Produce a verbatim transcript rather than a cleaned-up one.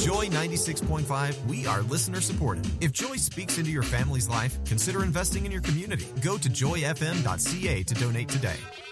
Joy ninety-six point five, we are listener supported. If Joy speaks into your family's life, consider investing in your community. Go to joy f m dot c a to donate today.